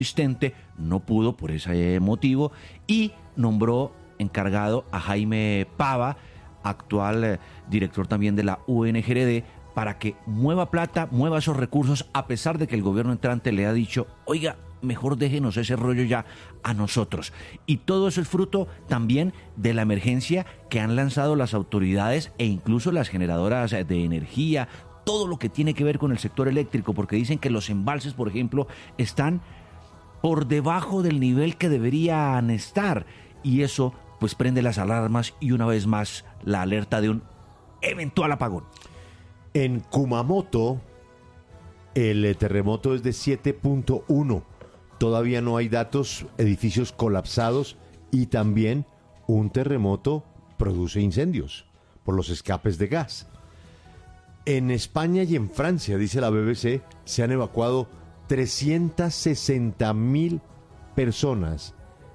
asistente, no pudo por ese motivo y nombró encargado a Jaime Pava, actual director también de la UNGRD, para que mueva plata, mueva esos recursos, a pesar de que el gobierno entrante le ha dicho, oiga, mejor déjenos ese rollo ya a nosotros. Y todo eso es fruto también de la emergencia que han lanzado las autoridades e incluso las generadoras de energía, todo lo que tiene que ver con el sector eléctrico, porque dicen que los embalses, por ejemplo, están por debajo del nivel que deberían estar, y eso pues prende las alarmas y una vez más la alerta de un eventual apagón. En Kumamoto el terremoto es de 7.1. Todavía no hay datos, edificios colapsados, y también un terremoto produce incendios por los escapes de gas. En España y en Francia, dice la BBC, se han evacuado 360.000 personas.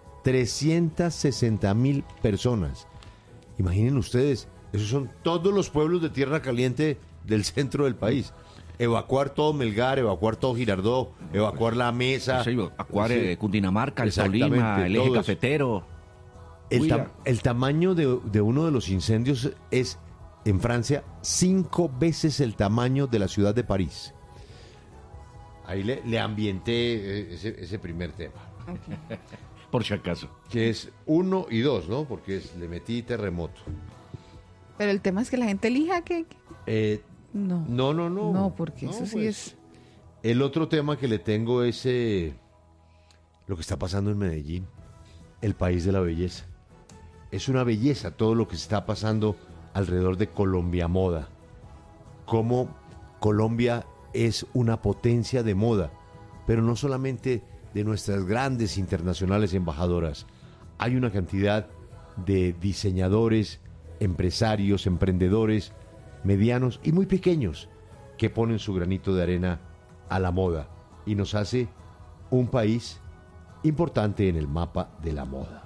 360.000 personas. Imaginen ustedes, esos son todos los pueblos de tierra caliente del centro del país. Evacuar todo Melgar, evacuar todo Girardot, evacuar La Mesa. Sí, evacuar Cundinamarca, el Exactamente, Tolima, el eje todos. cafetero. El tamaño de uno de los incendios es, en Francia, 5 veces el tamaño de la ciudad de París. Ahí le ambienté ese primer tema. Okay. Por si acaso. Que es 1 y 2, ¿no? Porque le metí terremoto. Pero el tema es que la gente elija que... No. No. No, porque eso sí pues, es... El otro tema que le tengo es lo que está pasando en Medellín, el país de la belleza. Es una belleza todo lo que está pasando alrededor de Colombia Moda. Cómo Colombia es una potencia de moda, pero no solamente de nuestras grandes internacionales embajadoras. Hay una cantidad de diseñadores, empresarios, emprendedores, medianos y muy pequeños, que ponen su granito de arena a la moda y nos hace un país importante en el mapa de la moda.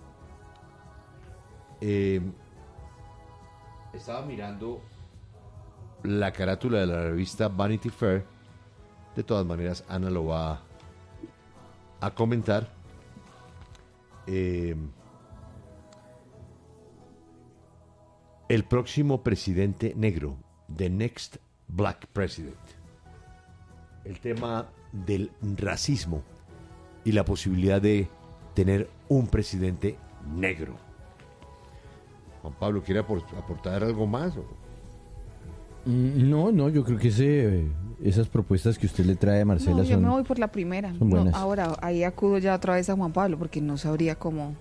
Estaba mirando la carátula de la revista Vanity Fair. De todas maneras, Ana lo va a comentar. El próximo presidente negro, the next black president. El tema del racismo y la posibilidad de tener un presidente negro. Juan Pablo, ¿quiere aportar algo más? No, yo creo que esas propuestas que usted le trae a Marcela No, yo son... me voy por la primera. son buenas. Ahora, ahí acudo ya otra vez a Juan Pablo, porque no sabría cómo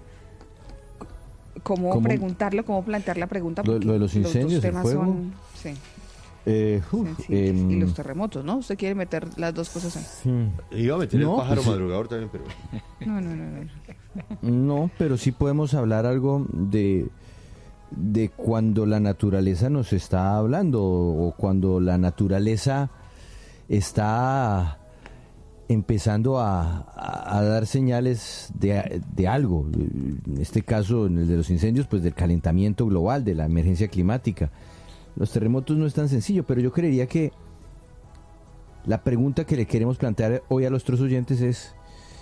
preguntarlo, cómo plantear la pregunta. Lo de los incendios, dos temas el fuego. son sensibles. Y los terremotos, ¿no? Usted quiere meter las dos cosas ahí. Iba a meter No, el pájaro pues, madrugador también, pero... No. No, pero sí podemos hablar algo de cuando la naturaleza nos está hablando, o cuando la naturaleza está empezando a dar señales de algo. En este caso, en el de los incendios, pues del calentamiento global, de la emergencia climática. Los terremotos no es tan sencillo, pero yo creería que la pregunta que le queremos plantear hoy a nuestros oyentes es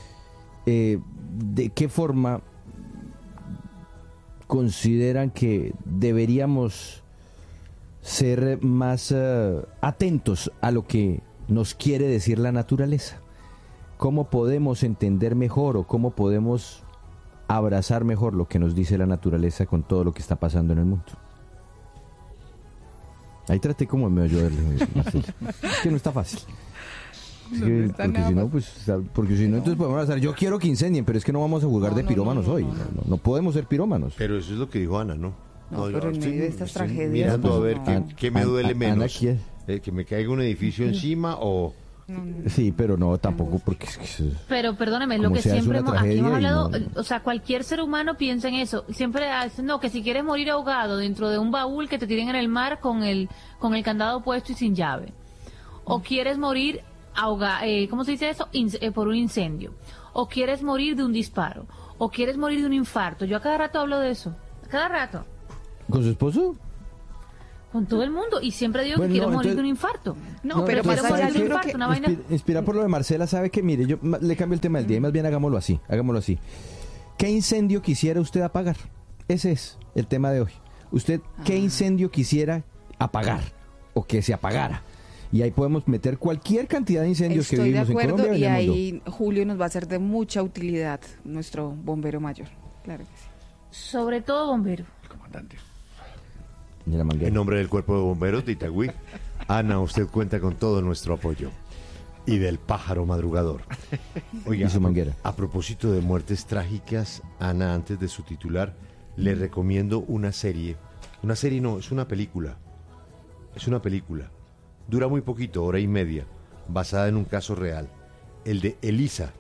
¿de qué forma consideran que deberíamos ser más atentos a lo que nos quiere decir la naturaleza? ¿Cómo podemos entender mejor o cómo podemos abrazar mejor lo que nos dice la naturaleza con todo lo que está pasando en el mundo? Ahí traté como de ayudarle, Marcelo. Es que no está fácil. Porque si no, entonces podemos hacer, yo quiero que incendien, pero es que no vamos a jugar de pirómanos hoy. No podemos ser pirómanos. Pero eso es lo que dijo Ana, ¿no? No, pero en medio de estas tragedias... Mirando a ver qué me duele menos. Ana, que me caiga un edificio encima o... Sí, pero no, tampoco porque... Pero perdóneme, lo que siempre aquí hemos hablado, o sea, cualquier ser humano piensa en eso. Siempre dicen, no, que si quieres morir ahogado dentro de un baúl que te tiren en el mar con el candado puesto y sin llave. O quieres morir ¿cómo se dice eso? Por un incendio. O quieres morir de un disparo. O quieres morir de un infarto. Yo a cada rato hablo de eso. A cada rato. ¿Con su esposo? Con todo el mundo. Y siempre digo que quiero morir de un infarto. No, pero quiero morir de un infarto, una vaina. Inspirada por lo de Marcela, sabe que, mire, yo le cambio el tema del día y más bien hagámoslo así. ¿Qué incendio quisiera usted apagar? Ese es el tema de hoy. ¿Usted qué incendio quisiera apagar o que se apagara? Y ahí podemos meter cualquier cantidad de incendios que vivimos en Colombia. Estoy de acuerdo, y ahí Julio nos va a ser de mucha utilidad, nuestro bombero mayor. Claro que sí. Sobre todo bombero. El comandante. En nombre del Cuerpo de Bomberos de Itagüí, Ana, usted cuenta con todo nuestro apoyo. Y del pájaro madrugador. Oiga, y su manguera. A propósito de muertes trágicas, Ana, antes de su titular, le recomiendo una serie. Una serie no, es una película. Es una película. Dura muy poquito, hora y media, basada en un caso real. El de Elisa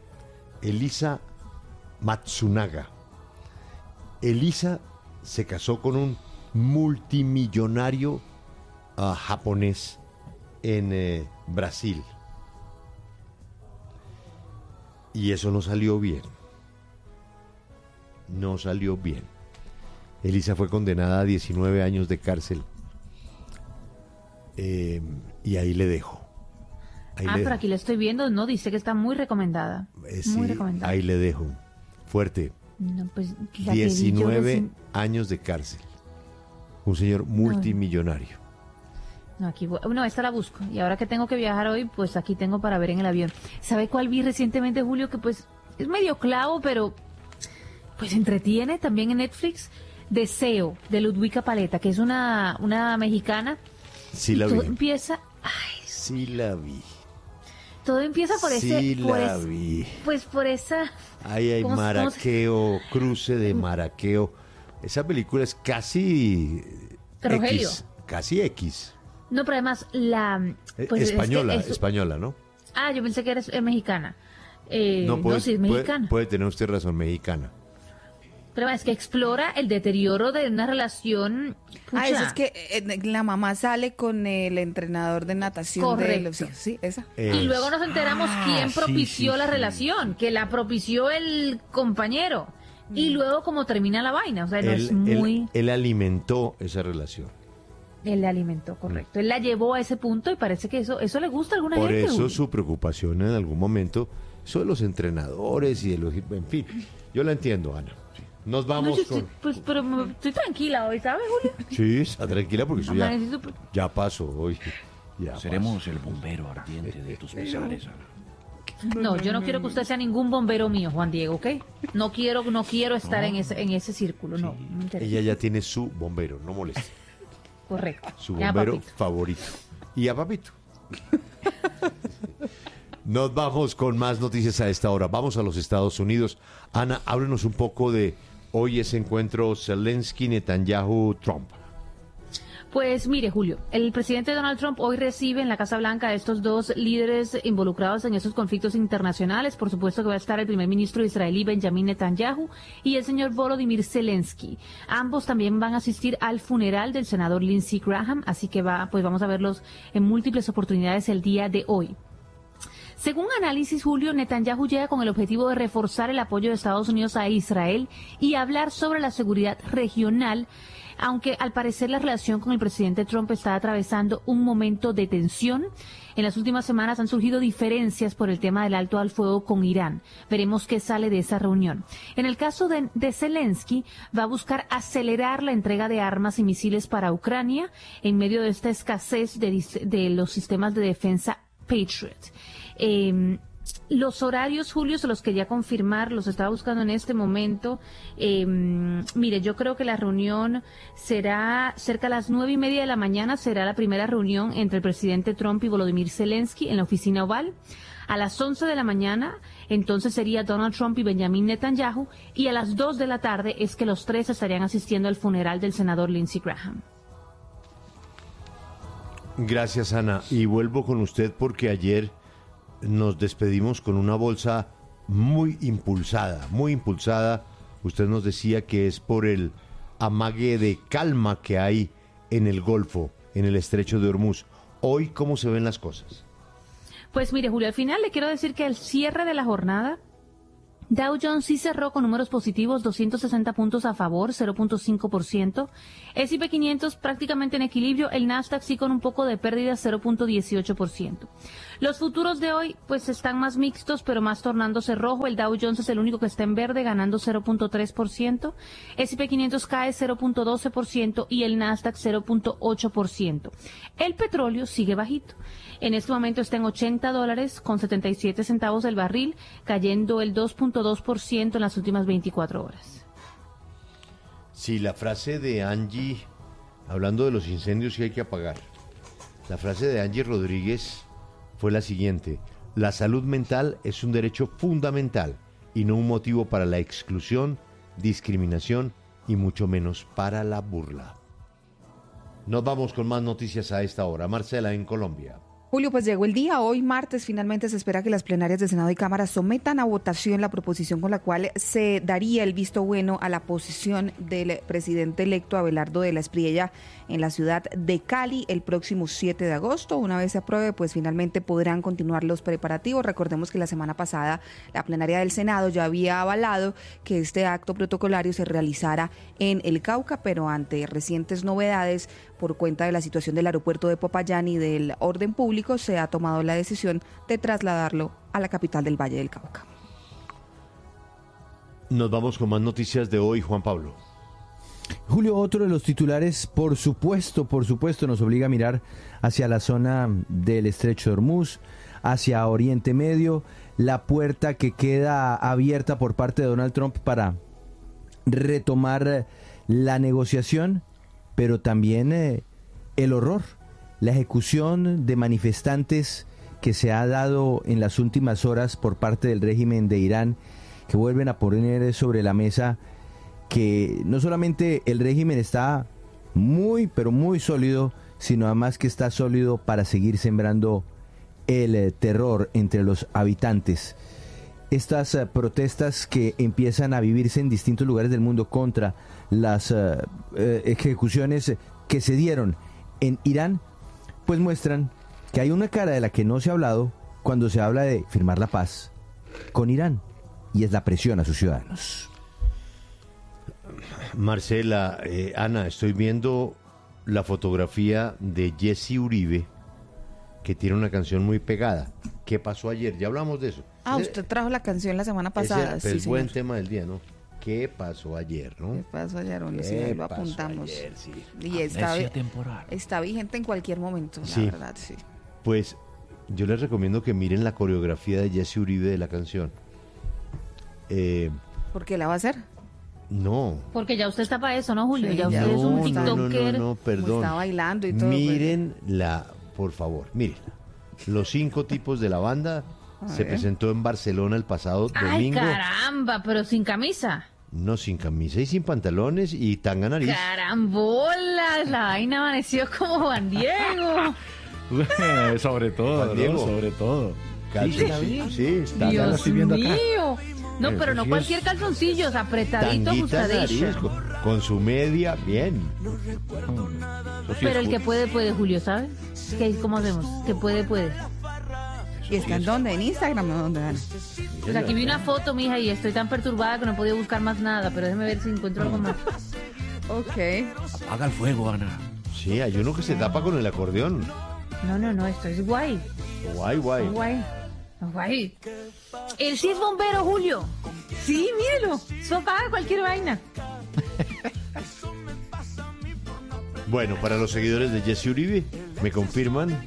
Matsunaga. Elisa se casó con un multimillonario japonés en Brasil. Y eso no salió bien. No salió bien. Elisa fue condenada a 19 años de cárcel. Y ahí le dejo. Pero aquí la estoy viendo, no, dice que está muy recomendada. Muy recomendada. Ahí le dejo. Fuerte. No, pues, 19 años de cárcel. Un señor multimillonario. No, esta la busco. Y ahora que tengo que viajar hoy, pues aquí tengo para ver en el avión. ¿Sabe cuál vi recientemente, Julio? Que pues es medio clavo, pero pues entretiene también en Netflix. Deseo, de Ludwika Paleta, que es una mexicana. Sí la vi. Todo empieza... Sí la vi. Todo empieza por ese... Sí la vi. Pues por esa... Ahí hay maraqueo, cruce de maraqueo. Esa película es casi... Rogelio. Casi X. No, pero además pues española, ¿no? Yo pensé que era mexicana. Sí, es mexicana. Puede tener usted razón, mexicana. Pero es que explora el deterioro de una relación. Eso es que la mamá sale con el entrenador de natación. Correcto. Sí, esa. Y luego nos enteramos quién propició la relación, que la propició el compañero. Y luego cómo termina la vaina. O sea, él alimentó esa relación. Él la alimentó, correcto. Él la llevó a ese punto y parece que eso le gusta a alguna gente. Por eso su preocupación en algún momento, eso de los entrenadores y de los... En fin, yo la entiendo, Ana. Nos vamos pero estoy tranquila hoy, ¿sabes, Julio? Sí, está tranquila porque eso ya pasó hoy. Seremos el bombero ardiente de tus pesares, Ana. No, yo no quiero que usted sea ningún bombero mío, Juan Diego, ¿ok? No quiero estar en ese círculo, no me interesa. Ella ya tiene su bombero, no moleste. Correcto. Su bombero favorito. Y a Papito. Nos vamos con más noticias a esta hora. Vamos a los Estados Unidos. Ana, háblenos un poco de hoy ese encuentro Zelensky, Netanyahu, Trump. Pues mire, Julio, el presidente Donald Trump hoy recibe en la Casa Blanca a estos dos líderes involucrados en esos conflictos internacionales. Por supuesto que va a estar el primer ministro israelí Benjamin Netanyahu y el señor Volodymyr Zelensky. Ambos también van a asistir al funeral del senador Lindsey Graham, así que vamos a verlos en múltiples oportunidades el día de hoy. Según análisis, Julio, Netanyahu llega con el objetivo de reforzar el apoyo de Estados Unidos a Israel y hablar sobre la seguridad regional, aunque al parecer la relación con el presidente Trump está atravesando un momento de tensión. En las últimas semanas han surgido diferencias por el tema del alto al fuego con Irán. Veremos qué sale de esa reunión. En el caso de Zelensky, va a buscar acelerar la entrega de armas y misiles para Ucrania en medio de esta escasez de los sistemas de defensa Patriot. Los horarios, Julio, se los quería confirmar, los estaba buscando en este momento. Mire, yo creo que la reunión será cerca a las 9:30 de la mañana, será la primera reunión entre el presidente Trump y Volodymyr Zelensky en la oficina oval. A las 11 de la mañana, entonces sería Donald Trump y Benjamin Netanyahu, y a las 2 de la tarde es que los tres estarían asistiendo al funeral del senador Lindsey Graham. Gracias, Ana. Y vuelvo con usted porque ayer nos despedimos con una bolsa muy impulsada. Usted nos decía que es por el amague de calma que hay en el Golfo, en el Estrecho de Hormuz. Hoy, ¿cómo se ven las cosas? Pues mire, Julio, al final le quiero decir que al cierre de la jornada Dow Jones sí cerró con números positivos, 260 puntos a favor, 0.5%. S&P 500 prácticamente en equilibrio, el Nasdaq sí con un poco de pérdida, 0.18%. Los futuros de hoy pues están más mixtos, pero más tornándose rojo. El Dow Jones es el único que está en verde, ganando 0.3%. S&P 500 cae 0.12% y el Nasdaq 0.8%. El petróleo sigue bajito. En este momento está en $80 con 77 centavos el barril, cayendo el 2.2% en las últimas 24 horas. Sí, la frase de Angie, hablando de los incendios que hay que apagar, la frase de Angie Rodríguez fue la siguiente: la salud mental es un derecho fundamental y no un motivo para la exclusión, discriminación y mucho menos para la burla. Nos vamos con más noticias a esta hora. Marcela, en Colombia. Julio, pues llegó el día. Hoy martes finalmente se espera que las plenarias de Senado y Cámara sometan a votación la proposición con la cual se daría el visto bueno a la posición del presidente electo Abelardo de la Espriella en la ciudad de Cali el próximo 7 de agosto. Una vez se apruebe, pues finalmente podrán continuar los preparativos. Recordemos que la semana pasada la plenaria del Senado ya había avalado que este acto protocolario se realizara en el Cauca, pero ante recientes novedades por cuenta de la situación del aeropuerto de Popayán y del orden público, se ha tomado la decisión de trasladarlo a la capital del Valle del Cauca. Nos vamos con más noticias de hoy, Juan Pablo. Julio, otro de los titulares, por supuesto, nos obliga a mirar hacia la zona del Estrecho de Hormuz, hacia Oriente Medio, la puerta que queda abierta por parte de Donald Trump para retomar la negociación, pero también el horror, la ejecución de manifestantes que se ha dado en las últimas horas por parte del régimen de Irán, que vuelven a poner sobre la mesa que no solamente el régimen está muy, pero muy sólido, sino además que está sólido para seguir sembrando el terror entre los habitantes. Estas protestas que empiezan a vivirse en distintos lugares del mundo contra las ejecuciones que se dieron en Irán, pues muestran que hay una cara de la que no se ha hablado cuando se habla de firmar la paz con Irán, y es la presión a sus ciudadanos. Marcela, Ana, estoy viendo la fotografía de Jesse Uribe, que tiene una canción muy pegada. ¿Qué pasó ayer? Ya hablamos de eso. Usted trajo la canción la semana pasada. Ese es buen tema del día, ¿no? ¿Qué pasó ayer, no? ¿Qué pasó ayer? Bueno, sí, ahí lo apuntamos. Ayer, sí. Y está vigente en cualquier momento, sí. La verdad, sí. Pues yo les recomiendo que miren la coreografía de Jesse Uribe de la canción. ¿Por qué la va a hacer? No. Porque ya usted está para eso, ¿no, Julio? Sí, ya usted es un TikToker. No, perdón. Está bailando y todo. Mírenla, por favor, mírenla. Los 5 tipos de la banda se presentó en Barcelona el pasado domingo. ¡Ay, caramba! Pero sin camisa. No, sin camisa y sin pantalones y tanga nariz. ¡Carambolas! La vaina amaneció como Juan Diego. Sobre todo, Juan Diego. Sobre todo. Sí, está. Dios mío. No, pero no cualquier calzoncillo, apretadito, tanguita ajustadillo. nariz, con su media, bien. Pero el que puede, Julio, ¿sabes? ¿Cómo hacemos? Que puede. ¿Y está en dónde? ¿En Instagram o dónde, Ana? Pues aquí vi una foto, mija, y estoy tan perturbada que no he podido buscar más nada, pero déjeme ver si encuentro algo más. Ok. Apaga el fuego, Ana. Sí, hay uno que se tapa con el acordeón. No, esto es guay. Guay. Él sí es bombero, Julio. Sí, mírelo. Eso apaga cualquier vaina. Bueno, para los seguidores de Jesse Uribe, me confirman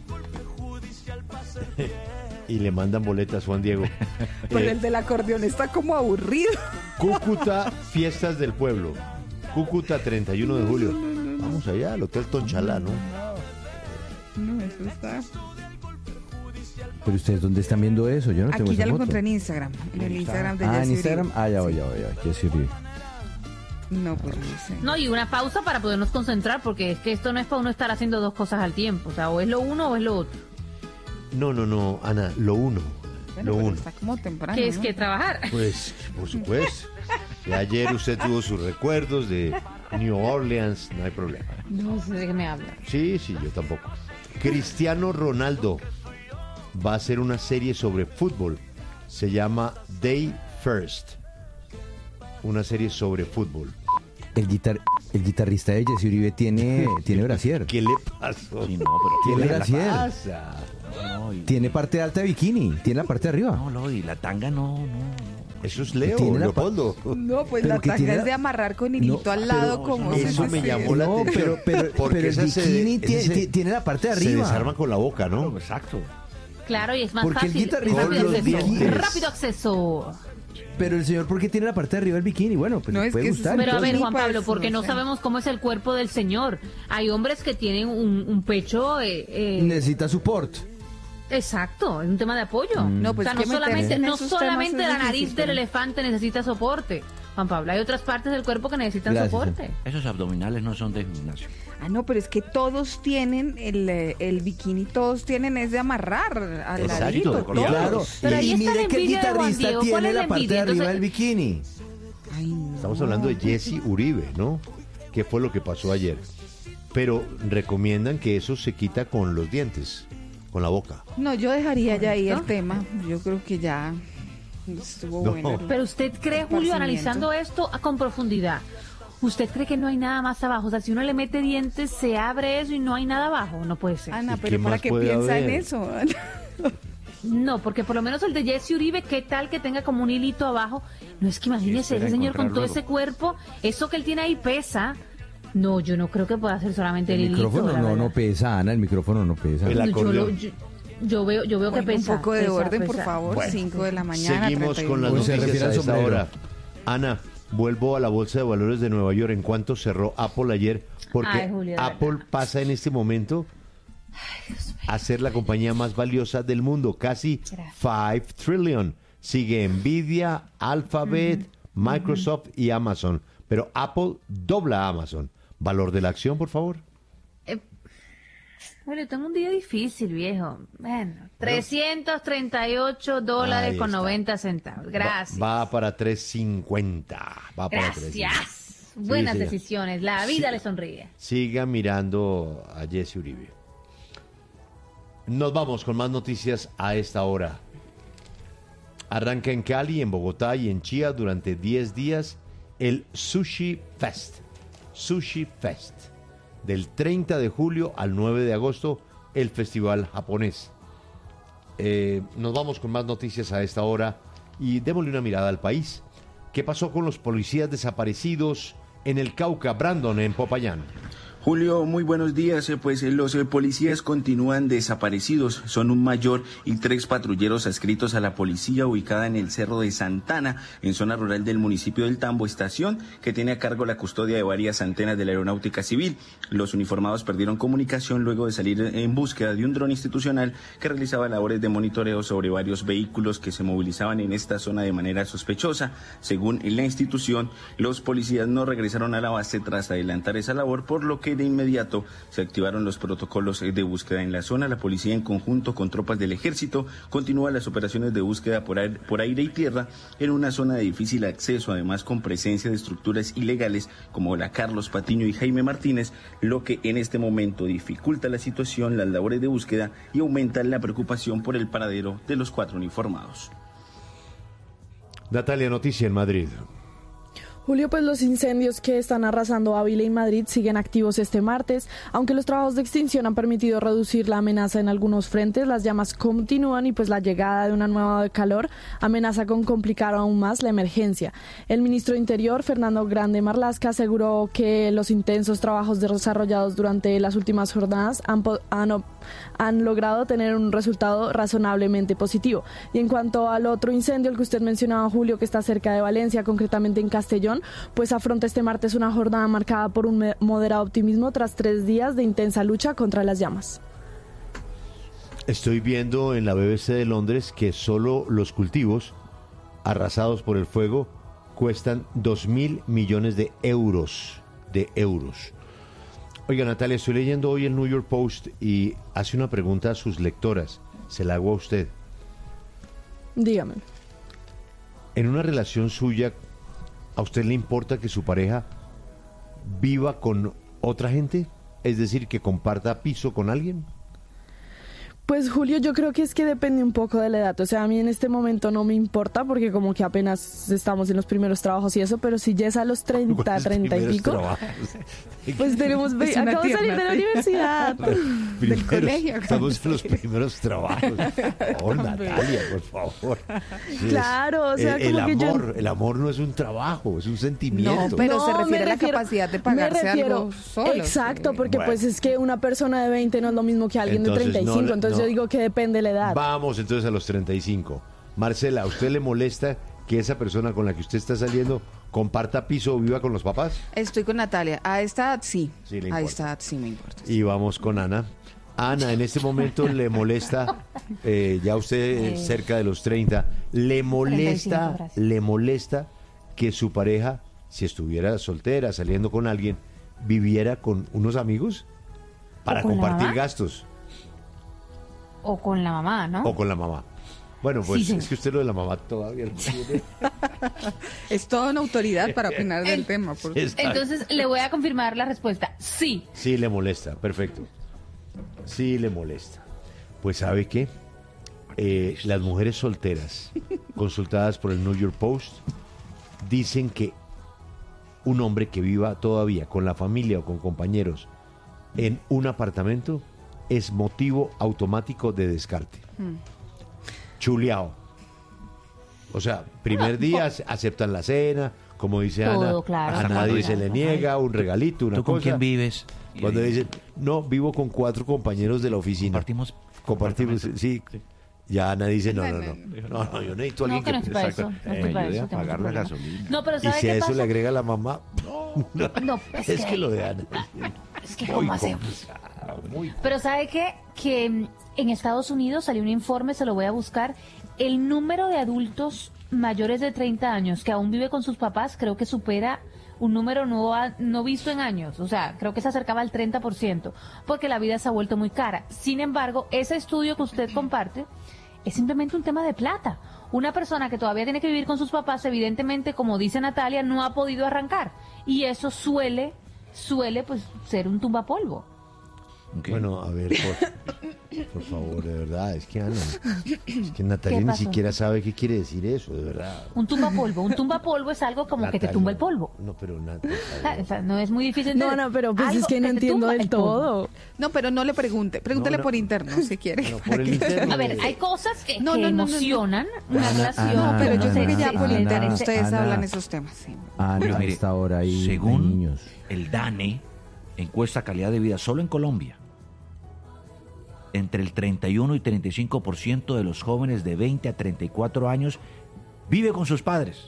y le mandan boletas a Juan Diego. Pero el del acordeón está como aburrido. Cúcuta, Fiestas del Pueblo. Cúcuta, 31 de julio. Vamos allá, al Hotel Tonchalá, ¿no? No, eso está... Pero ustedes, ¿dónde están viendo eso? Yo no tengo Aquí ya esa lo foto. encontré en Instagram. En el Instagram de en Jesse Instagram. Uribe. Ya voy. Jesse Uribe. No, pues no sé. No, y una pausa para podernos concentrar, porque es que esto no es para uno estar haciendo dos cosas al tiempo. O sea, o es lo uno o es lo otro. No, Ana, lo uno. Bueno, lo pero uno. está como temprano, Que es ¿no? que trabajar. Pues, por supuesto. Y ayer usted tuvo sus recuerdos de New Orleans, no hay problema. No sé de qué me habla. Sí, yo tampoco. Cristiano Ronaldo va a hacer una serie sobre fútbol. Se llama Day First, una serie sobre fútbol. El guitarrista de Jesse Uribe tiene brasier. ¿Qué le pasó? Sí, no, pero Tiene brasier. pasa? no, Tiene parte alta de bikini. Tiene la parte de arriba. no, Lodi, la tanga no. Eso es Leo, Tiene la Leopoldo. No, pues Pero la que tanga tiene es de amarrar con hilito No, al lado, como Eso me llamó la No, atención. pero Porque el esa bikini se tiene la parte de se arriba. desarma con la boca, ¿no? Exacto. Claro, y es más Porque el fácil. guitarrista Rápido con los acceso. dientes. Rápido acceso. Pero el señor, ¿por qué tiene la parte de arriba del bikini? Bueno, pues No, le es puede que gustar. Pero a ver, Sí, Juan Pablo, pues, porque no no sé. sabemos cómo es el cuerpo del señor. Hay hombres que tienen un pecho... Necesita support. Exacto, es un tema de apoyo. No, pues o sea, que meterse en no esos solamente temas es la nariz difícil, del pero- elefante necesita soporte, Juan Pablo. Hay otras partes del cuerpo que necesitan Gracias, soporte. Esos abdominales no son de gimnasio. Ah, no, pero es que todos tienen el bikini, todos tienen es de amarrar al Exacto, ladito, de colgar. todos. Claro. Pero ahí Y está la mire que el envidia de Juan guitarrista Diego. ¿Cuál tiene es la la parte de envidia? arriba del Entonces- bikini. Ay, no. Estamos hablando de Jesse Uribe, ¿no? ¿Qué fue lo que pasó ayer? Pero recomiendan que eso se quita con los dientes, con la boca. No, yo dejaría ya ahí el ¿Correcto? tema. Yo creo que ya estuvo No. bueno. Pero usted cree, Julio, Esparcimiento. analizando esto con profundidad, ¿usted cree que no hay nada más abajo? O sea, si uno le mete dientes, se abre eso y no hay nada abajo. No puede ser. Ana, ¿Y qué pero ¿para más qué puede piensa en haber? eso? No, porque por lo menos el de Jesse Uribe, ¿qué tal que tenga como un hilito abajo? No es que imagínese, espera ese señor con encontrar todo luego. ese cuerpo, eso que él tiene ahí pesa. No, yo no creo que pueda ser solamente el El hilito. micrófono la no verdad. pesa, Ana, el micrófono no pesa. El No, acordeón. yo veo que Bueno, pesa. un poco de pesa, orden, pesa. por favor. Bueno, 5 de la mañana. Seguimos con las 31. Pues se noticias refiere a al esta sombrero. hora. Ana, vuelvo a la Bolsa de Valores de Nueva York. ¿En cuánto cerró Apple ayer? Porque Ay, Julio, de Apple verdad. pasa en este momento a ser la compañía más valiosa del mundo, casi Gracias. 5 trillion. Sigue Nvidia, Alphabet, Microsoft y Amazon. Pero Apple dobla a Amazon. ¿Valor de la acción, por favor? Julio, tengo un día difícil, viejo. Bueno, $338 Ahí con está. 90 centavos. Gracias. Va para 3.50. Va para 3.50. Gracias. Buenas señor. decisiones. La vida Sí. le sonríe. Siga mirando a Jesse Uribe. Nos vamos con más noticias a esta hora. Arranca en Cali, en Bogotá y en Chía durante 10 días el Sushi Fest. Sushi Fest. Del 30 de julio al 9 de agosto, el festival japonés. Nos vamos con más noticias a esta hora y démosle una mirada al país. ¿Qué pasó con los policías desaparecidos en el Cauca, Brandon, en Popayán? Julio, muy buenos días. Pues los policías continúan desaparecidos. Son un mayor y 3 patrulleros adscritos a la policía ubicada en el Cerro de Santana, en zona rural del municipio del Tambo, estación que tiene a cargo la custodia de varias antenas de la aeronáutica civil. Los uniformados perdieron comunicación luego de salir en búsqueda de un dron institucional que realizaba labores de monitoreo sobre varios vehículos que se movilizaban en esta zona de manera sospechosa. Según la institución, los policías no regresaron a la base tras adelantar esa labor, por lo que de inmediato se activaron los protocolos de búsqueda en la zona. La policía, en conjunto con tropas del ejército, continúa las operaciones de búsqueda por aire y tierra en una zona de difícil acceso, además con presencia de estructuras ilegales como la Carlos Patiño y Jaime Martínez, lo que en este momento dificulta la situación, las labores de búsqueda y aumenta la preocupación por el paradero de los 4 uniformados. Natalia, noticia en Madrid. Julio, pues los incendios que están arrasando Ávila y Madrid siguen activos este martes. Aunque los trabajos de extinción han permitido reducir la amenaza en algunos frentes, las llamas continúan y pues la llegada de una nueva ola de calor amenaza con complicar aún más la emergencia. El ministro de Interior, Fernando Grande Marlaska, aseguró que los intensos trabajos desarrollados durante las últimas jornadas han logrado tener un resultado razonablemente positivo. Y en cuanto al otro incendio, el que usted mencionaba, Julio, que está cerca de Valencia, concretamente en Castellón, pues afronta este martes una jornada marcada por un moderado optimismo tras 3 días de intensa lucha contra las llamas. Estoy viendo en la BBC de Londres que solo los cultivos arrasados por el fuego cuestan 2.000 millones de euros. Oiga, Natalia, estoy leyendo hoy el New York Post y hace una pregunta a sus lectoras. Se la hago a usted. Dígame. En una relación suya, ¿a usted le importa que su pareja viva con otra gente? Es decir, que comparta piso con alguien. Pues Julio, yo creo que es que depende un poco de la edad. O sea, a mí en este momento no me importa porque como que apenas estamos en los primeros trabajos y eso, pero si ya es a los 30, 30 y pico, pues tenemos... Acabo de salir de la universidad. Del colegio. Estamos en los primeros trabajos. Oh, Natalia, por favor. Sí, claro, o sea, como que el amor no es un trabajo, es un sentimiento. No, pero se refiere a la capacidad de pagarse algo solo. Exacto, sí. porque Bueno. pues es que una persona de 20 no es lo mismo que alguien Entonces, de 35, no, entonces no. yo digo que depende de la edad. Vamos entonces a los 35. Marcela, ¿a usted le molesta que esa persona con la que usted está saliendo comparta piso o viva con los papás? Estoy con Natalia. A esta edad sí. Sí le A importa. esta edad sí me importa. Y vamos con Ana. Ana, en este momento le molesta, ya usted cerca de los 30, 35, gracias. le molesta que su pareja, si estuviera soltera, saliendo con alguien, viviera con unos amigos para ¿O con la compartir mamá? gastos O con la mamá, ¿no? o con la mamá. Bueno, pues Sí, señor. es que usted lo de la mamá todavía lo tiene. Es toda una autoridad para opinar del tema. Por Está- Entonces le voy a confirmar la respuesta. Sí. Sí le molesta, perfecto. Sí le molesta. Pues ¿sabe qué? Las mujeres solteras, consultadas por el New York Post, dicen que un hombre que viva todavía con la familia o con compañeros en un apartamento es motivo automático de descarte. Chuleado. O sea, primer día aceptan la cena, como dice Todo, Ana, claro. a ¿Hasta nadie cuándo se le niega un regalito, una ¿Tú con cosa. quién vives? Cuando dicen, no, vivo con 4 compañeros de la oficina. Compartimos, sí. Ya Ana dice, no, yo necesito a No, alguien que no es para eso. No es me para ayude eso. a tenemos pagar un la problema. gasolina. No, pero Y ¿sabe si a qué eso pasa? le agrega la mamá, No, es que lo de Ana Es que muy ¿cómo hacemos? complicado, muy Pero ¿sabe qué? Que en Estados Unidos salió un informe, se lo voy a buscar, el número de adultos mayores de 30 años que aún vive con sus papás creo que supera un número no visto en años, o sea, creo que se acercaba al 30%, porque la vida se ha vuelto muy cara. Sin embargo, ese estudio que usted comparte es simplemente un tema de plata. Una persona que todavía tiene que vivir con sus papás, evidentemente, como dice Natalia, no ha podido arrancar. Y eso suele pues ser un tumbapolvo. Ok. Bueno, a ver, por favor, de verdad, es que Ana, es que Natalia ¿Qué ni pasó? siquiera sabe qué quiere decir eso, de verdad. Un tumbapolvo es algo como que te Natalia, tumba el polvo. No, pero Natalia. O sea, no es muy difícil. No, pero pues Algo es que no te entiendo tumba del el polvo. todo. No, pero no le pregunte. Pregúntele No, por interno si quiere. No, por el interno. A ver, hay cosas que, No, que no, no, no, no. emocionan una relación. No, pero yo creo que ya por se interno parece- ustedes Ana. hablan esos temas. Sí. Pero A mire, esta hora hay según niños. el DANE, encuesta calidad de vida solo en Colombia, entre el 31 y 35% de los jóvenes de 20 a 34 años vive con sus padres.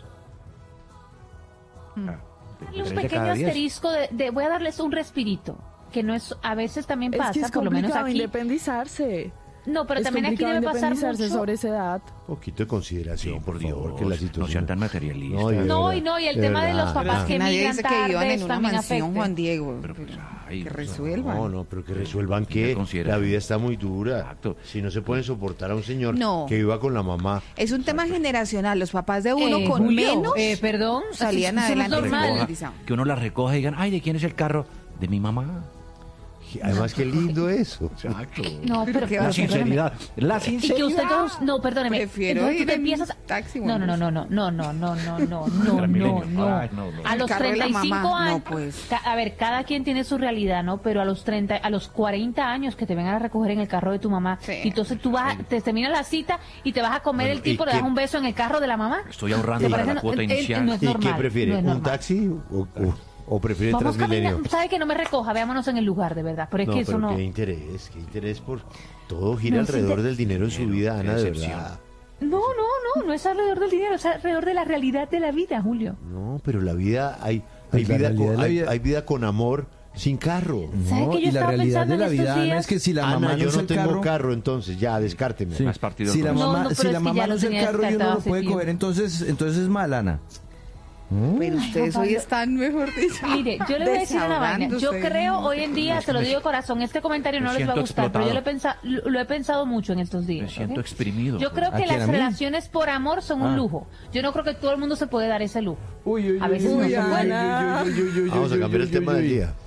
Darle un Tres de pequeño cada 10. asterisco voy a darles un respirito, que no es, a veces también Es pasa, que es por lo menos complicado aquí. independizarse. No, pero es también aquí complicado debe pasar independizarse mucho. sobre esa edad. Un poquito de consideración, Sí, por por favor, Dios, que la no situación... sean tan materialistas. de No, verdad, y el de tema de verdad, los papás Ana. que Nadie migran dice que vivan tarde en una también mansión, afecta. Juan Diego. Pero, pues, ay, que o sea, resuelvan. No, pero que resuelvan que Tener consideración. la vida está muy dura. Exacto. Si no se pueden soportar a un señor No. que viva con la mamá. Es un tema generacional. Los papás de uno con Julio, menos perdón, salían eso no es adelante. normal. que uno la recoja y digan, ay, ¿de quién es el carro? De mi mamá. Además, qué lindo eso. Exacto. No, pero qué La va a perdóneme. sinceridad. La Y que sinceridad. usted no, perdóneme. Prefiero Entonces tú ir te en empiezas taxi o no, en no, bus. no, no. Transmilenio. Ay, no. A los El carro de la 35 mamá, años, no, pues. a ver, cada quien tiene su realidad, ¿no? Pero a los 40 años que te vengan a recoger en el carro de tu mamá, Sí. y entonces tú vas, te termina la cita y te vas a comer Bueno, el tipo, ¿y le das qué? un beso en el carro de la mamá. Estoy ahorrando ¿Te para parece? la cuota No es inicial. normal. ¿Y qué prefiere? no es ¿Un normal. taxi o prefiere Vamos Transmilenio? caminando, sabe que no me recoja, veámonos en el lugar, de verdad, pero es No, que eso pero no... qué interés por... Todo gira No, es alrededor inter- del dinero en su vida, qué Ana, de decepción. verdad. No es alrededor del dinero, es alrededor de la realidad de la vida, Julio. No, pero la vida... Hay Pues la vida realidad con, de la hay, vida- hay vida con amor, sin carro. ¿Sabe No, que yo y la estaba realidad pensando de la en estos vida, Ana, días? es que si la mamá Ana, no yo es no el tengo carro, carro, entonces ya, descárteme. sí. Más partido si la con- No, mamá, no, si pero la es que mamá ya no lo es el tenía carro y uno descartado lo hace puede tiempo. coger, entonces es mal, Ana. Pero ustedes hoy están, mejor dicho. Mire, yo le voy a decir una vaina. Yo desahogándose. creo hoy en día, se lo digo de corazón, este comentario no Me les va a siento gustar, pero yo explotado. lo he pensado mucho en estos días. Me siento ¿ok? exprimido. Yo creo ¿A que quién, a las mí? relaciones por amor son un lujo. Yo no creo que todo el mundo se puede dar ese lujo. A veces no se puede. Vamos a cambiar el tema del día.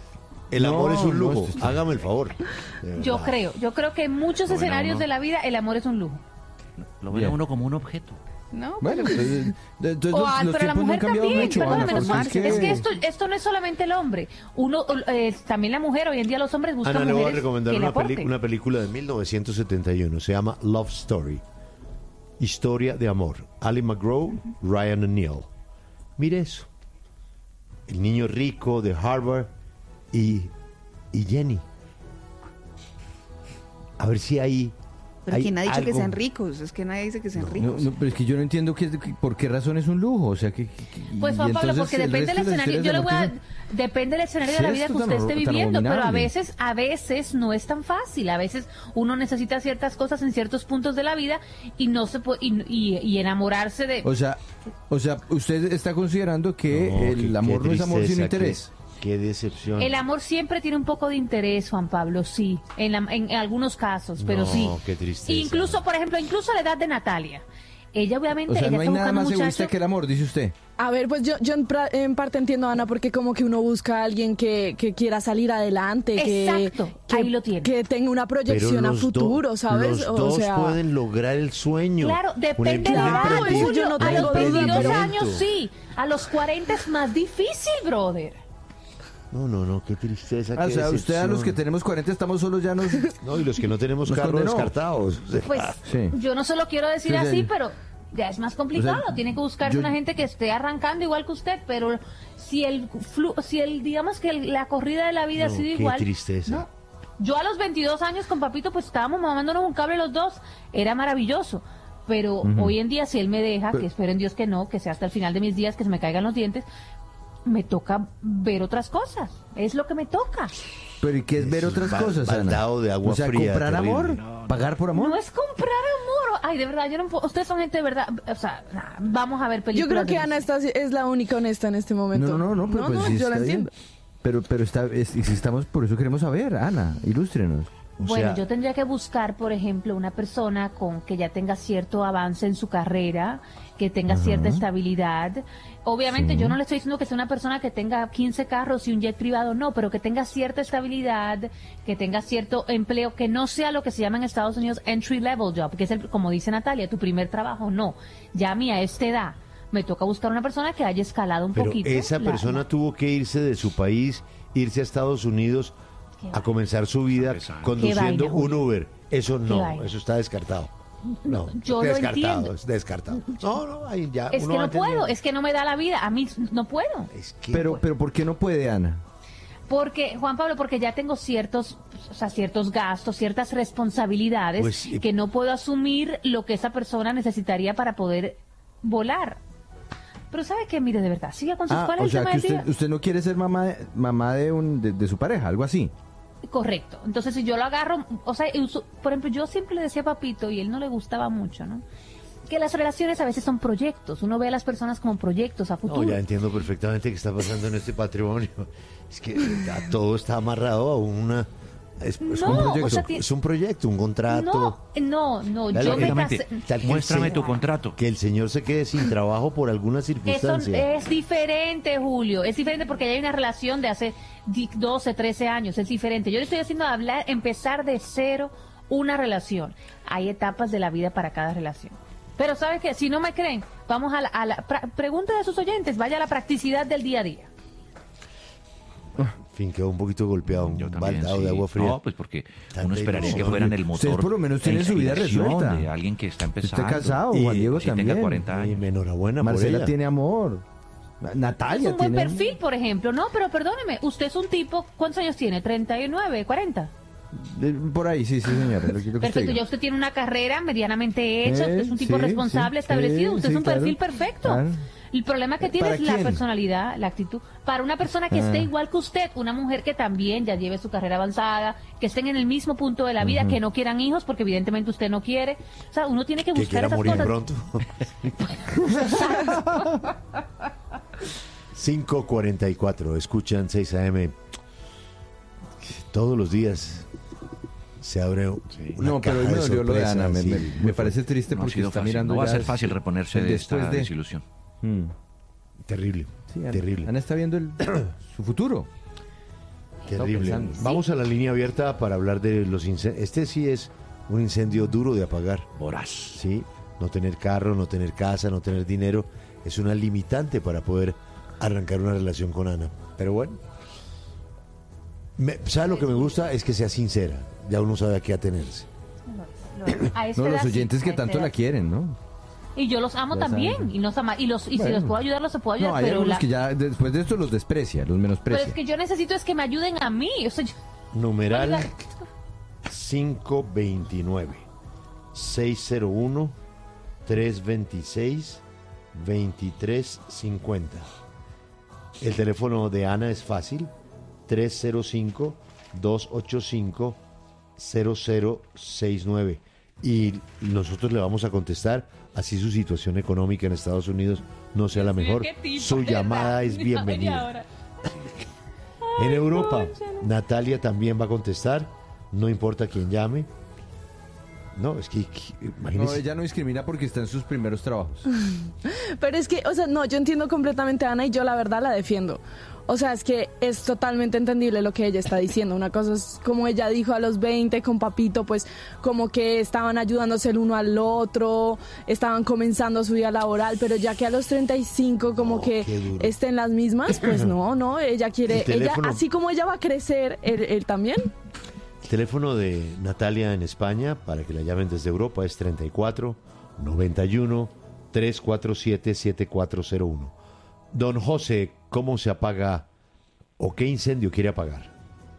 El amor es un lujo. esto está- Hágame el favor. Yo creo que en muchos Lo ven a escenarios uno. de la vida el amor es un lujo. Lo ven a Bien. uno como un objeto. No, Bueno, pero- entonces Pero los la tiempos no mujer han cambiado también, mucho, perdóname, Ana, no, porque es que esto no es solamente el hombre. También la mujer, hoy en día los hombres buscan Ana, le voy a mujeres recomendar que le una, aporten. una película de 1971. Se llama Love Story. Historia de amor. Ali McGraw, Ryan O'Neal. Mire eso. El niño rico de Harvard y Jenny. A ver si ahí... Pero hay ¿quién ha dicho que algo- sean ricos? Es que nadie dice que sean No, ricos. no, pero es que yo no entiendo por qué razón es un lujo. O sea, Pues Juan Pablo, porque depende del escenario. Yo le voy a. Depende del escenario de la vida que usted esté viviendo, pero a veces no es tan fácil. A veces uno necesita ciertas cosas en ciertos puntos de la vida y no se puede y enamorarse de. O sea, usted está considerando que No, el qué amor no es amor sin tristeza, interés. Qué decepción. El amor siempre tiene un poco de interés, Juan Pablo, sí, en algunos casos, pero No, sí. qué tristeza. Incluso, por ejemplo, incluso a la edad de Natalia. Ella obviamente, O sea, ella no hay está nada buscando más un egoísta muchacho. que el amor, dice usted. A ver, pues yo en parte entiendo, Ana, porque como que uno busca a alguien que quiera salir adelante, Exacto, ahí lo tiene. que tenga una Pero proyección a los futuro, dos- ¿sabes? Los dos pueden lograr el sueño. Claro, Un depende de la edad, emprendimiento. Julio, no a tengo los duda, 22 pero- años sí, a los 40 es más difícil, brother. No, qué tristeza. Ah, o qué sea, usted a los que decepción. tenemos 40 estamos solos ya nos... No, y los que no tenemos Nos carro condenó. descartados. Pues Sí. yo no se lo quiero decir Sí, así, sí. pero ya es más complicado. O sea, Tiene que buscarse yo- una gente que esté arrancando igual que usted, pero si digamos que la corrida de la vida No, ha sido qué igual. tristeza. ¿no? Yo a los 22 años con Papito, pues estábamos mamándonos un cable los dos, era maravilloso. Pero hoy en día, si él me deja, que espero en Dios que no, que sea hasta el final de mis días, que se me caigan los dientes, me toca ver otras cosas. Es lo que me toca. Pero ¿y qué es ver Es otras un cosas, Ana? baldado de agua o sea, fría, comprar terrible. amor, pagar por amor. No es comprar amor. Ay, de verdad, yo no puedo. Ustedes son gente de verdad. O sea, nah, vamos a ver Yo películas. creo que de Ana es la única honesta en este momento. No, pero pues sí yo está la bien. entiendo. Pero y si estamos, por eso queremos saber, Ana, ilústrenos. Bueno, sea- yo tendría que buscar, por ejemplo, una persona con que ya tenga cierto avance en su carrera, que tenga cierta estabilidad. Obviamente yo no le estoy diciendo que sea una persona que tenga 15 carros y un jet privado, no, pero que tenga cierta estabilidad, que tenga cierto empleo, que no sea lo que se llama en Estados Unidos entry level job, que es como dice Natalia, tu primer trabajo, no. Ya a mí a esta edad me toca buscar una persona que haya escalado un Pero poquito. esa persona tuvo que irse de su país, irse a Estados Unidos a comenzar su vida conduciendo vaina, un Julio. Uber. Eso Qué no, vaina. eso está descartado. No, Yo lo descartado, entiendo. es descartado. No, ahí ya. Es uno que va no puedo, entendiendo. es que no me da la vida, a mí no puedo. Es que, Pero ¿por qué no puede, Ana? Porque, Juan Pablo, porque ya tengo ciertos gastos, ciertas responsabilidades Pues, que no puedo asumir lo que esa persona necesitaría para poder volar. Pero ¿sabe qué? Mire, de verdad, siga con sus... ¿Cuál es o el sea tema que del día? usted no quiere ser mamá de su pareja, algo así. Correcto. Entonces, si yo lo agarro, o sea, por ejemplo, yo siempre le decía a Papito, y él no le gustaba mucho, ¿no? Que las relaciones a veces son proyectos. Uno ve a las personas como proyectos a futuro. no, ya entiendo perfectamente qué está pasando en este patrimonio. Es que todo está amarrado a una... Es No, un proyecto, o sea, es un proyecto, un contrato. No, Dale, yo me Exactamente. casé... Tal que Muéstrame se- tu contrato. Que el señor se quede sin trabajo por alguna Eso circunstancia. es diferente, Julio. Es diferente porque ya hay una relación de hace 12, 13 años. Es diferente. Yo le estoy haciendo empezar de cero una relación. Hay etapas de la vida para cada relación. Pero ¿sabes qué? Si no me creen, vamos a la pregunta de sus oyentes. Vaya a la practicidad del día a día. En fin, quedó un poquito golpeado, un Yo también, baldado sí. de agua fría. No, pues porque Tanta uno esperaría que ilusión. fueran el motor. Ustedes por lo menos tienen su vida inspiración resuelta. de alguien que está empezando. Está casado, Y Juan Diego si también. tenga 40 Y años. me enhorabuena por Marcela ella. tiene amor. Es Natalia un buen tiene perfil, por ejemplo. No, pero perdóneme. Usted es un tipo... ¿Cuántos años tiene? ¿39, 40? Por ahí, sí, señora. Lo que usted Perfecto, diga. ya usted tiene una carrera medianamente hecha, usted es un tipo sí, responsable, sí, establecido, sí, usted sí, es un perfil claro, perfecto. claro. El problema que tiene ¿Para es la quién? personalidad, la actitud. Para una persona que esté igual que usted, una mujer que también ya lleve su carrera avanzada, que estén en el mismo punto de la vida, que no quieran hijos, porque evidentemente usted no quiere. O sea, uno tiene que Que buscar quiera esas morir cosas. pronto. 5:44, escuchan 6 AM. Todos los días se abre una No, pero hoy caja me de dolió lo de sorpresas, Ana. Me, sí, me- muy me parece triste No ha porque sido está fácil. mirando No va a ya ser fácil reponerse el de esta después de- desilusión. Mm. terrible, Sí, Ana, terrible. Ana está viendo su futuro. Terrible. Vamos a la línea abierta para hablar de los incendios. Este sí es un incendio duro de apagar. Voraz. Sí, no tener carro, no tener casa, no tener dinero, es una limitante para poder arrancar una relación con Ana. Pero bueno, ¿sabe lo que me gusta? Es que sea sincera. Ya uno sabe a qué atenerse. No, los oyentes que tanto la quieren, ¿no? Y yo los amo también. Y si los puedo ayudar, los puedo ayudar. No, hay algunos que ya después de esto los desprecia, los menosprecia. Pero es que yo necesito es que me ayuden a mí. O sea, Numeral 529 601 326 2350. El teléfono de Ana es fácil, 305 285 0069. Y nosotros le vamos a contestar, así su situación económica en Estados Unidos no sea la mejor. Su llamada es bienvenida. En Europa, Natalia también va a contestar, no importa quién llame. No, es que imagínese. No, ella no discrimina porque está en sus primeros trabajos. Pero es que, o sea, no, yo entiendo completamente a Ana y yo la verdad la defiendo. O sea, es que es totalmente entendible lo que ella está diciendo. Una cosa es como ella dijo a los 20 con Papito, pues como que estaban ayudándose el uno al otro, estaban comenzando su vida laboral, pero ya que a los 35 como que estén las mismas, pues no, ella quiere, ella, así como ella va a crecer, él también. El teléfono de Natalia en España, para que la llamen desde Europa, es 34 91 347 7401. Don José, ¿cómo se apaga o qué incendio quiere apagar?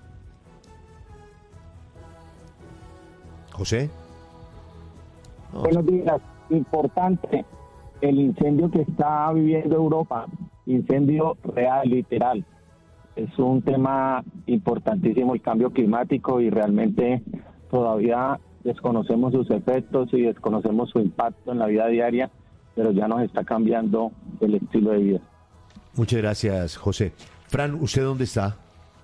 ¿José? No. Buenos días. Importante el incendio que está viviendo Europa. Incendio real, literal. Es un tema importantísimo el cambio climático y realmente todavía desconocemos sus efectos y desconocemos su impacto en la vida diaria, pero ya nos está cambiando el estilo de vida. Muchas gracias, José. Fran, ¿usted dónde está?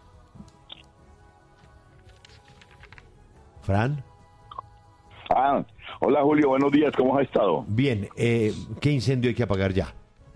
Fran. Hola Julio, buenos días, ¿cómo has estado? Bien, ¿qué incendio hay que apagar ya?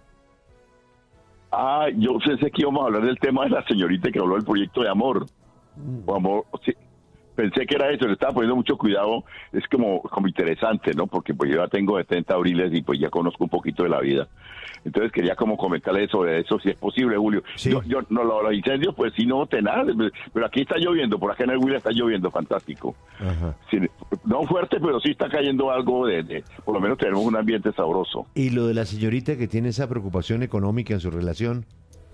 Yo pensé que íbamos a hablar del tema de la señorita que habló del proyecto de amor. O amor, sí. Pensé que era eso, le estaba poniendo mucho cuidado, es como interesante, ¿no? Porque pues yo ya tengo 70 abriles y pues ya conozco un poquito de la vida. Entonces quería como comentarle sobre eso, si es posible, Julio. Sí. Yo no, los incendios, pues sí, no tenaz, pero aquí está lloviendo, por acá en el Huila está lloviendo, fantástico. Sí, no fuerte, pero sí está cayendo algo por lo menos tenemos un ambiente sabroso. ¿Y lo de la señorita que tiene esa preocupación económica en su relación?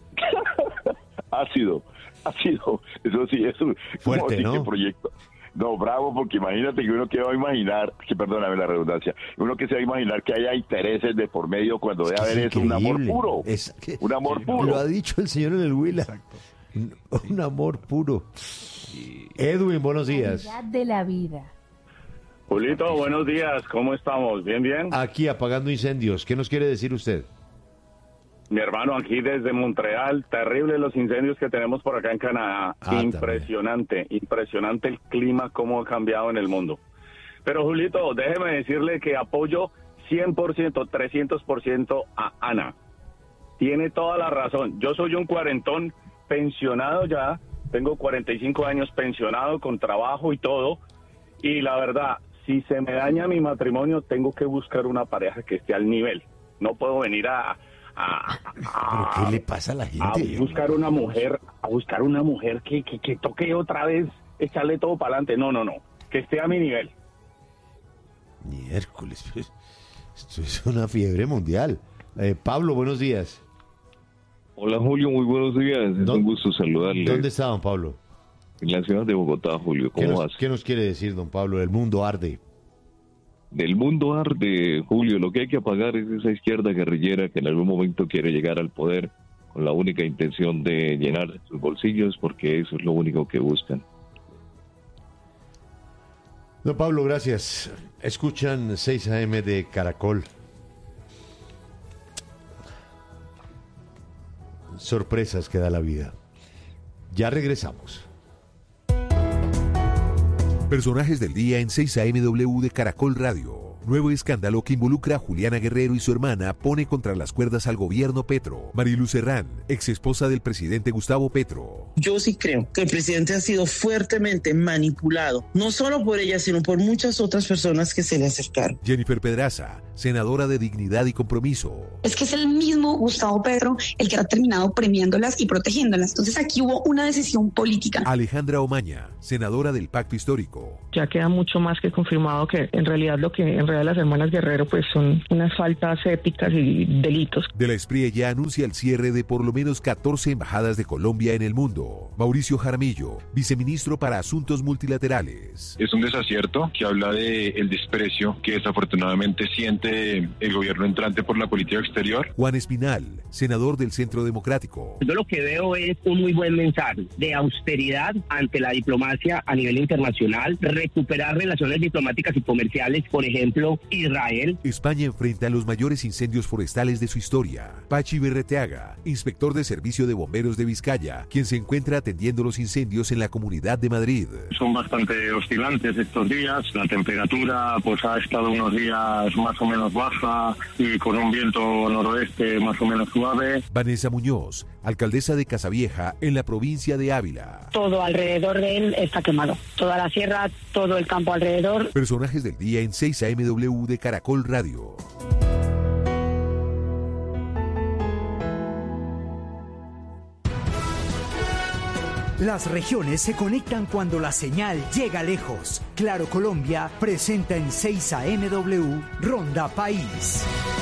Ha sido, eso sí, es un fuerte, ¿no? Proyecto. No, bravo, porque imagínate que uno que va a imaginar, que perdóname la redundancia, uno que se va a imaginar que haya intereses de por medio cuando debe haber eso, un amor puro. Un amor puro. Lo ha dicho el señor en el Huila. Un amor puro. Edwin, buenos días. De la vida. Julito, buenos días, ¿cómo estamos? ¿Bien, bien? Aquí apagando incendios. ¿Qué nos quiere decir usted? Mi hermano, aquí desde Montreal, terrible los incendios que tenemos por acá en Canadá. Impresionante el clima, cómo ha cambiado en el mundo. Pero Julito, déjeme decirle que apoyo 100%, 300% a Ana. Tiene toda la razón. Yo soy un cuarentón pensionado ya, tengo 45 años pensionado con trabajo y todo. Y la verdad, si se me daña mi matrimonio, tengo que buscar una pareja que esté al nivel. No puedo venir ¿Pero qué le pasa a la gente? A buscar una mujer que toque otra vez, echarle todo para adelante. No, que esté a mi nivel. Miércoles, pues, esto es una fiebre mundial. Pablo, buenos días. Hola Julio, muy buenos días. Es un gusto saludarle. ¿Dónde está don Pablo? En la ciudad de Bogotá, Julio. ¿Cómo vas? ¿Qué nos quiere decir, don Pablo? El mundo arde. Del mundo arde, Julio. Lo que hay que apagar es esa izquierda guerrillera que en algún momento quiere llegar al poder con la única intención de llenar sus bolsillos, porque eso es lo único que buscan. Don Pablo, gracias. Escuchan 6 AM de Caracol. Sorpresas que da la vida. Ya regresamos. Personajes del día en 6 AMW de Caracol Radio. Nuevo escándalo que involucra a Juliana Guerrero y su hermana pone contra las cuerdas al gobierno Petro. Marilu Serrán, ex esposa del presidente Gustavo Petro. Yo sí creo que el presidente ha sido fuertemente manipulado, no solo por ella, sino por muchas otras personas que se le acercaron. Jennifer Pedraza, senadora de Dignidad y Compromiso. Es que es el mismo Gustavo Petro el que ha terminado premiándolas y protegiéndolas. Entonces aquí hubo una decisión política. Alejandra Omaña, senadora del Pacto Histórico. Ya queda mucho más que confirmado que en realidad las hermanas Guerrero pues son unas faltas éticas y delitos. De la Espriella ya anuncia el cierre de por lo menos 14 embajadas de Colombia en el mundo. Mauricio Jaramillo, viceministro para Asuntos Multilaterales. Es un desacierto que habla de el desprecio que desafortunadamente siente el gobierno entrante por la política exterior. Juan Espinal, senador del Centro Democrático. Yo lo que veo es un muy buen mensaje de austeridad ante la diplomacia a nivel internacional, recuperar relaciones diplomáticas y comerciales, por ejemplo, Israel. España enfrenta los mayores incendios forestales de su historia. Pachi Berreteaga, inspector de Servicio de Bomberos de Vizcaya, quien se encuentra atendiendo los incendios en la Comunidad de Madrid. Son bastante oscilantes estos días. La temperatura pues ha estado unos días más o menos baja y con un viento noroeste más o menos suave. Vanessa Muñoz, alcaldesa de Casavieja en la provincia de Ávila. Todo alrededor de él está quemado. Toda la sierra, todo el campo alrededor. Personajes del día en 6am de Caracol Radio. Las regiones se conectan cuando la señal llega lejos. Claro Colombia presenta en 6amw Ronda País.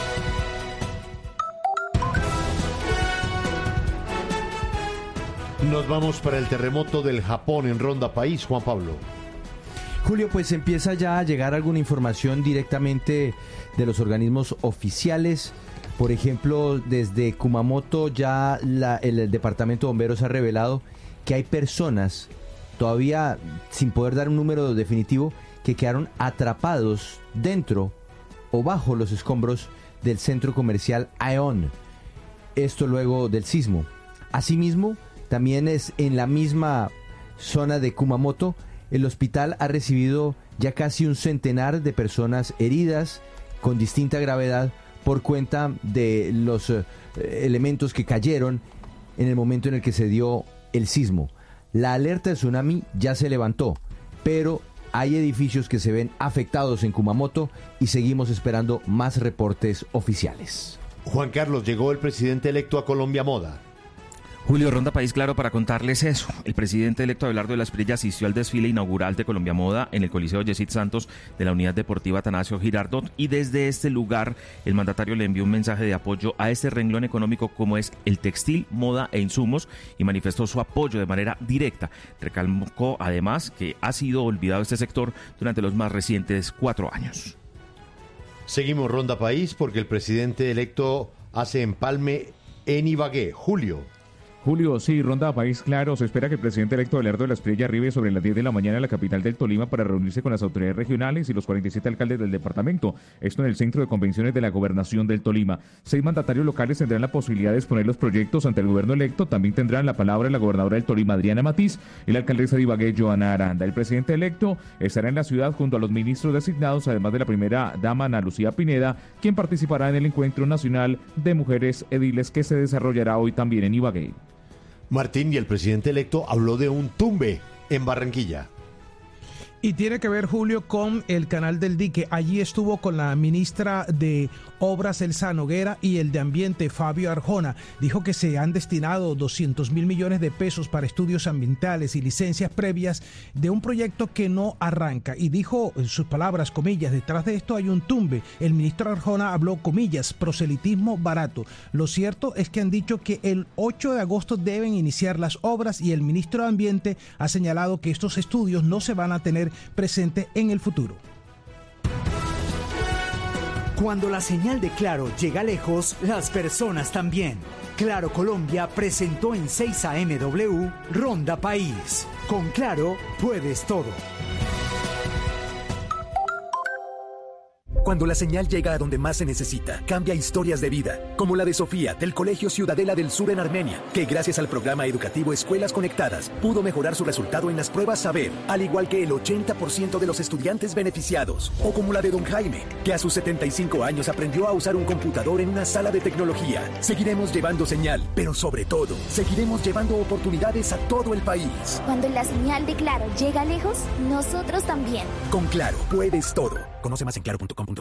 Nos vamos para el terremoto del Japón en Ronda País, Juan Pablo. Julio, pues empieza ya a llegar alguna información directamente de los organismos oficiales. Por ejemplo, desde Kumamoto ya el departamento de bomberos ha revelado que hay personas, todavía sin poder dar un número definitivo, que quedaron atrapados dentro o bajo los escombros del centro comercial Aeon. Esto luego del sismo. Asimismo, también es en la misma zona de Kumamoto. El hospital ha recibido ya casi un centenar de personas heridas con distinta gravedad por cuenta de los elementos que cayeron en el momento en el que se dio el sismo. La alerta de tsunami ya se levantó, pero hay edificios que se ven afectados en Kumamoto y seguimos esperando más reportes oficiales. Juan Carlos, llegó el presidente electo a Colombia Moda. Julio, Ronda País Claro para contarles eso. El presidente electo Abelardo de la Espriella asistió al desfile inaugural de Colombia Moda en el Coliseo Yesid Santos de la Unidad Deportiva Atanasio Girardot, y desde este lugar el mandatario le envió un mensaje de apoyo a este renglón económico como es el textil, moda e insumos, y manifestó su apoyo de manera directa. Recalcó además que ha sido olvidado este sector durante los más recientes 4 años. Seguimos Ronda País porque el presidente electo hace empalme en Ibagué. Julio, sí, Ronda País Claro. Se espera que el presidente electo Abelardo de la Espriella arribe sobre las 10 de la mañana a la capital del Tolima para reunirse con las autoridades regionales y los 47 alcaldes del departamento. Esto en el Centro de Convenciones de la Gobernación del Tolima. 6 mandatarios locales tendrán la posibilidad de exponer los proyectos ante el gobierno electo. También tendrán la palabra la gobernadora del Tolima, Adriana Matiz, y la alcaldesa de Ibagué, Joana Aranda. El presidente electo estará en la ciudad junto a los ministros designados, además de la primera dama, Ana Lucía Pineda, quien participará en el Encuentro Nacional de Mujeres Ediles que se desarrollará hoy también en Ibagué. Martín, y el presidente electo habló de un tumbe en Barranquilla. Y tiene que ver, Julio, con el canal del dique. Allí estuvo con la ministra de Obras, Elsa Noguera, y el de Ambiente, Fabio Arjona. Dijo que se han destinado 200.000 millones de pesos para estudios ambientales y licencias previas de un proyecto que no arranca. Y dijo, en sus palabras, comillas, detrás de esto hay un tumbe. El ministro Arjona habló, comillas, proselitismo barato. Lo cierto es que han dicho que el 8 de agosto deben iniciar las obras, y el ministro de Ambiente ha señalado que estos estudios no se van a tener presente en el futuro. Cuando la señal de Claro llega lejos, las personas también. Claro Colombia presentó en 6amw Ronda País. Con Claro puedes todo. Cuando la señal llega a donde más se necesita, cambia historias de vida, como la de Sofía, del Colegio Ciudadela del Sur en Armenia, que gracias al programa educativo Escuelas Conectadas, pudo mejorar su resultado en las pruebas Saber, al igual que el 80% de los estudiantes beneficiados. O como la de don Jaime, que a sus 75 años aprendió a usar un computador en una sala de tecnología. Seguiremos llevando señal, pero sobre todo, seguiremos llevando oportunidades a todo el país. Cuando la señal de Claro llega lejos, nosotros también. Con Claro, puedes todo. Conoce más en claro.com.co.